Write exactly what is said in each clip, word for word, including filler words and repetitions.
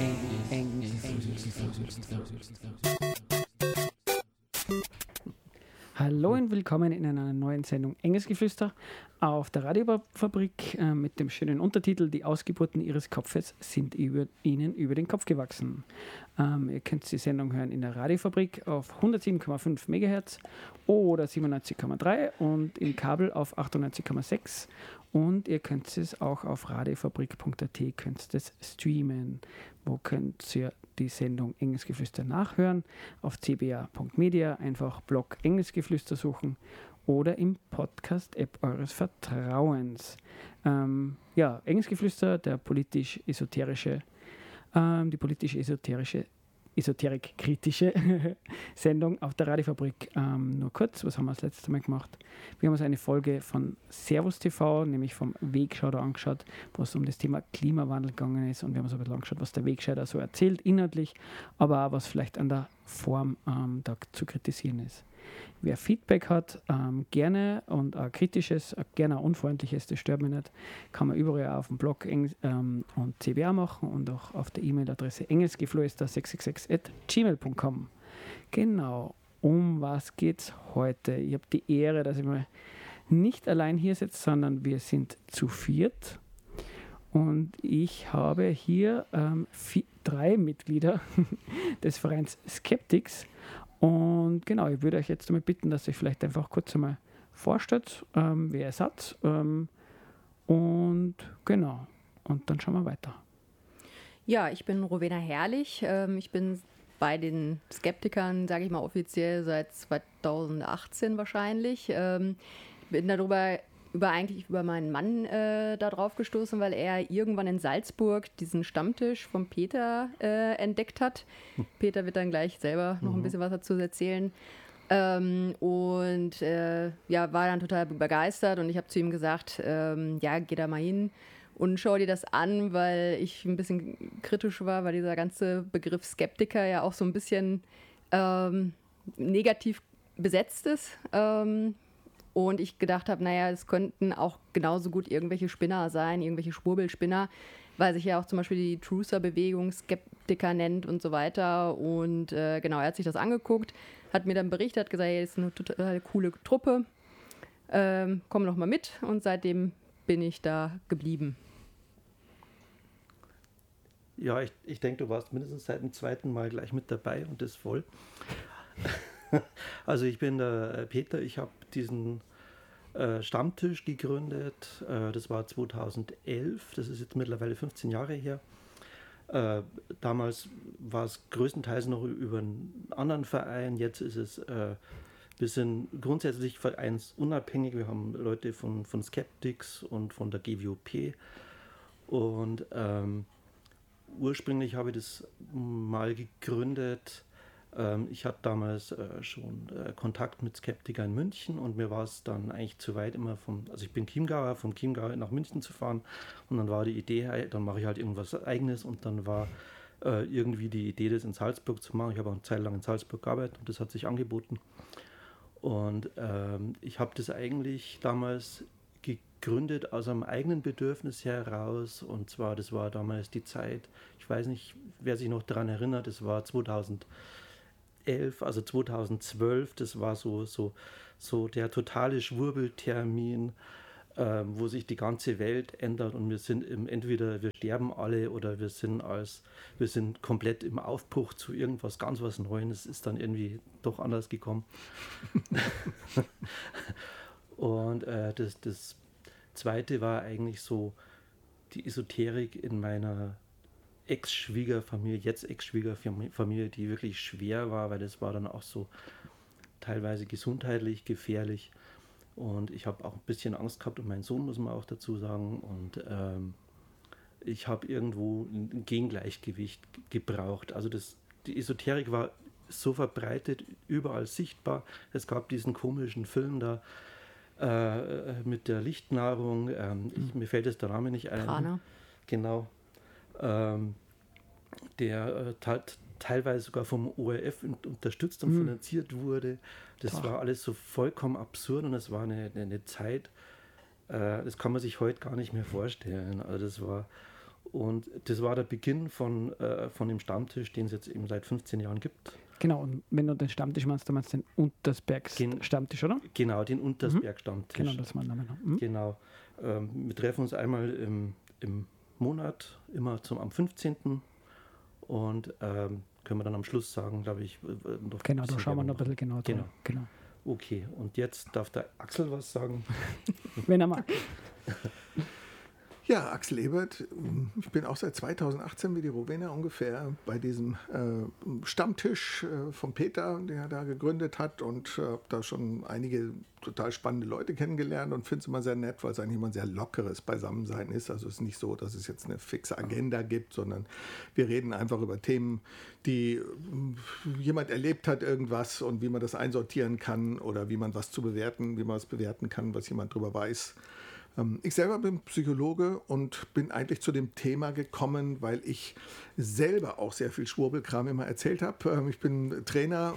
eng, eng, Hallo und willkommen in einer neuen Sendung Enges Geflüster auf der Radiofabrik äh, mit dem schönen Untertitel Die Ausgeburten Ihres Kopfes sind über, Ihnen über den Kopf gewachsen. Ähm, ihr könnt die Sendung hören in der Radiofabrik auf hundertsieben Komma fünf Megahertz oder siebenundneunzig Komma drei und im Kabel auf achtundneunzig Komma sechs. Und ihr könnt es auch auf radiofabrik punkt a t könnt es streamen. Wo könnt ihr die Sendung Enges Geflüster nachhören? Auf c b a punkt media einfach Blog Enges Geflüster suchen oder im Podcast-App eures Vertrauens. Ähm, ja, Enges Geflüster, der politisch-esoterische, ähm, die politisch-esoterische esoterik-kritische Sendung auf der Radiofabrik. Ähm, nur kurz, was haben wir das letzte Mal gemacht? Wir haben uns eine Folge von Servus T V, nämlich vom Wegscheider angeschaut, wo es um das Thema Klimawandel gegangen ist, und wir haben uns ein bisschen angeschaut, was der Wegscheider so erzählt, inhaltlich, aber auch was vielleicht an der Form ähm, da zu kritisieren ist. Wer Feedback hat, ähm, gerne, und ein kritisches, gerne ein unfreundliches, das stört mich nicht, kann man überall auf dem Blog Eng, ähm, und C B A machen und auch auf der E-Mail-Adresse engelsgeflüster sechs sechs sechs at gmail punkt com. Genau, um was geht's heute? Ich habe die Ehre, dass ich mal nicht allein hier sitze, sondern wir sind zu viert. Und ich habe hier ähm, vier, drei Mitglieder des Vereins Skeptics. Und genau, ich würde euch jetzt damit bitten, dass ihr vielleicht einfach kurz einmal vorstellt, ähm, wer ihr seid. Ähm, und genau, und dann schauen wir weiter. Ja, ich bin Rowena Herrlich. Ähm, ich bin bei den Skeptikern, sage ich mal offiziell, seit zweitausendachtzehn wahrscheinlich. Ähm, bin darüber über eigentlich über meinen Mann äh, da drauf gestoßen, weil er irgendwann in Salzburg diesen Stammtisch von Peter äh, entdeckt hat. Hm. Peter wird dann gleich selber noch mhm. ein bisschen was dazu erzählen. Ähm, und äh, ja, war dann total begeistert, und ich habe zu ihm gesagt, ähm, ja, geh da mal hin und schau dir das an, weil ich ein bisschen kritisch war, weil dieser ganze Begriff Skeptiker ja auch so ein bisschen ähm, negativ besetzt ist. Ähm, Und ich gedacht habe, naja, es könnten auch genauso gut irgendwelche Spinner sein, irgendwelche Schwurbelspinner, weil sich ja auch zum Beispiel die Truther-Bewegung Skeptiker nennt und so weiter. Und äh, genau, er hat sich das angeguckt, hat mir dann berichtet, hat gesagt, hey, das ist eine total coole Truppe, ähm, komm noch mal mit. Und seitdem bin ich da geblieben. Ja, ich, ich denke, du warst mindestens seit dem zweiten Mal gleich mit dabei und das voll. Also ich bin der Peter, ich habe diesen äh, Stammtisch gegründet, äh, das war zweitausendelf, das ist jetzt mittlerweile fünfzehn Jahre her. Äh, damals war es größtenteils noch über einen anderen Verein, jetzt ist es, äh, wir sind grundsätzlich vereinsunabhängig, wir haben Leute von, von Skeptics und von der G W O P, und ähm, ursprünglich habe ich das mal gegründet. Ich hatte damals äh, schon äh, Kontakt mit Skeptikern in München, und mir war es dann eigentlich zu weit, immer vom, also ich bin Chiemgauer, vom Chiemgau nach München zu fahren, und dann war die Idee, hey, dann mache ich halt irgendwas Eigenes, und dann war äh, irgendwie die Idee, das in Salzburg zu machen. Ich habe auch eine Zeit lang in Salzburg gearbeitet und das hat sich angeboten, und ähm, ich habe das eigentlich damals gegründet aus einem eigenen Bedürfnis heraus, und zwar, das war damals die Zeit, ich weiß nicht, wer sich noch daran erinnert, das war zweitausendelf, also zweitausendzwölf, das war so, so, so der totale Schwurbeltermin, äh, wo sich die ganze Welt ändert, und wir sind im, entweder wir sterben alle oder wir sind als wir sind komplett im Aufbruch zu irgendwas ganz was Neues. Es ist dann irgendwie doch anders gekommen. Und äh, das, das zweite war eigentlich so die Esoterik in meiner Ex-Schwiegerfamilie, jetzt Ex-Schwiegerfamilie, die wirklich schwer war, weil das war dann auch so teilweise gesundheitlich gefährlich, und ich habe auch ein bisschen Angst gehabt um meinen Sohn, muss man auch dazu sagen, und ähm, ich habe irgendwo ein Gegengleichgewicht gebraucht. Also das, die Esoterik war so verbreitet, überall sichtbar. Es gab diesen komischen Film da äh, mit der Lichtnahrung, ähm, ich, mir fällt jetzt der Name nicht ein. Prana. Genau. Ähm, der äh, te- teilweise sogar vom O R F unterstützt und mhm. finanziert wurde. Das Ach. war alles so vollkommen absurd, und es war eine, eine, eine Zeit, äh, das kann man sich heute gar nicht mehr vorstellen. Also das war, Und das war der Beginn von, äh, von dem Stammtisch, den es jetzt eben seit fünfzehn Jahren gibt. Genau, und wenn du den Stammtisch meinst, dann meinst du den Untersbergs-Stammtisch, oder? Genau, den Untersberg-Stammtisch. Genau, das war der Name. Mhm. Genau. Ähm, wir treffen uns einmal im, im Monat, immer zum, am fünfzehnten Und ähm, können wir dann am Schluss sagen, glaube ich, noch Genau, da schauen wir noch ein bisschen genauer genau. drauf. Genau. Okay, und jetzt darf der Axel was sagen. Wenn er mag. Ja, Axel Ebert. Ich bin auch seit zweitausendachtzehn wie die Rowena ungefähr bei diesem äh, Stammtisch äh, von Peter, der da gegründet hat, und habe äh, da schon einige total spannende Leute kennengelernt und finde es immer sehr nett, weil es eigentlich immer ein sehr lockeres Beisammensein ist. Also es ist nicht so, dass es jetzt eine fixe Agenda gibt, sondern wir reden einfach über Themen, die äh, jemand erlebt hat, irgendwas, und wie man das einsortieren kann oder wie man was zu bewerten, wie man es bewerten kann, was jemand drüber weiß. Ich selber bin Psychologe und bin eigentlich zu dem Thema gekommen, weil ich selber auch sehr viel Schwurbelkram immer erzählt habe. Ich bin Trainer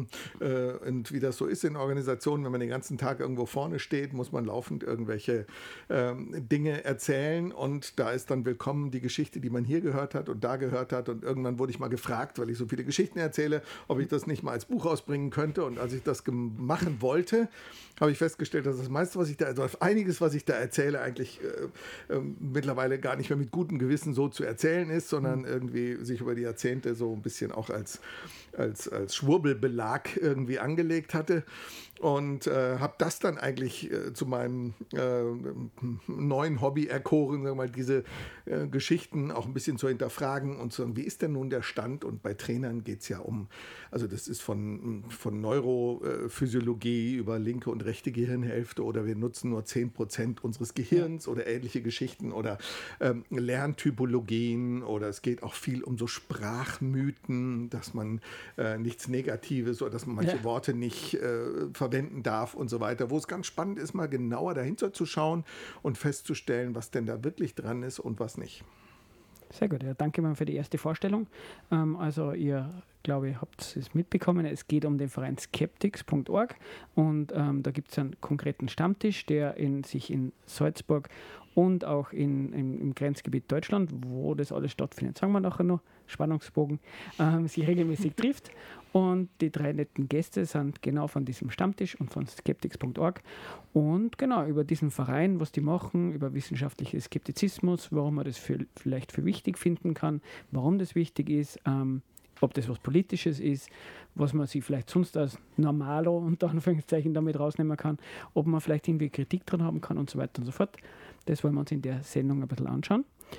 und wie das so ist in Organisationen, wenn man den ganzen Tag irgendwo vorne steht, muss man laufend irgendwelche Dinge erzählen, und da ist dann willkommen die Geschichte, die man hier gehört hat und da gehört hat, und irgendwann wurde ich mal gefragt, weil ich so viele Geschichten erzähle, ob ich das nicht mal als Buch rausbringen könnte, und als ich das machen wollte, habe ich festgestellt, dass das meiste, was ich da, also einiges, was ich da erzähle, eigentlich äh, äh, mittlerweile gar nicht mehr mit gutem Gewissen so zu erzählen ist, sondern irgendwie sich über die Jahrzehnte so ein bisschen auch als, als, als Schwurbelbelag irgendwie angelegt hatte. Und äh, habe das dann eigentlich äh, zu meinem äh, neuen Hobby erkoren, sagen wir mal, diese äh, Geschichten auch ein bisschen zu hinterfragen und zu sagen, wie ist denn nun der Stand? Und bei Trainern geht es ja um, also das ist von, von Neurophysiologie über linke und rechte Gehirnhälfte, oder wir nutzen nur zehn Prozent unseres Gehirns oder ähnliche Geschichten, oder ähm, Lerntypologien, oder es geht auch viel um so Sprachmythen, dass man äh, nichts Negatives oder dass man manche ja. Worte nicht äh, verwenden darf und so weiter, wo es ganz spannend ist, mal genauer dahinter zu schauen und festzustellen, was denn da wirklich dran ist und was nicht. Sehr gut, ja, danke mal für die erste Vorstellung. Ähm, also ihr, glaube ich, habt es mitbekommen, es geht um den Verein skeptics punkt org, und ähm, da gibt es einen konkreten Stammtisch, der in, sich in Salzburg und auch in, in, im Grenzgebiet Deutschland, wo das alles stattfindet, sagen wir nachher noch, Spannungsbogen, ähm, sich regelmäßig trifft. Und die drei netten Gäste sind genau von diesem Stammtisch und von skeptics punkt org. Und genau über diesen Verein, was die machen, über wissenschaftlichen Skeptizismus, warum man das für, vielleicht für wichtig finden kann, warum das wichtig ist, ähm, ob das was Politisches ist, was man sich vielleicht sonst als Normalo unter Anführungszeichen damit rausnehmen kann, ob man vielleicht irgendwie Kritik dran haben kann und so weiter und so fort. Das wollen wir uns in der Sendung ein bisschen anschauen.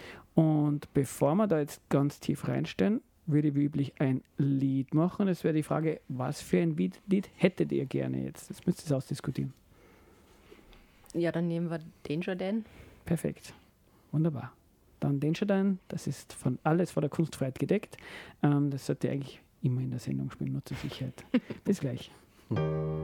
Und bevor wir da jetzt ganz tief reinstellen, würde ich wie üblich ein Lied machen. Das wäre die Frage, was für ein Lied hättet ihr gerne jetzt? Das müsst ihr ausdiskutieren. Ja, dann nehmen wir Danger Dan. Perfekt. Wunderbar. Dann Danger Dan, das ist von alles von der Kunstfreiheit gedeckt. Ähm, das sollte eigentlich immer in der Sendung spielen, nur zur Sicherheit. Bis gleich.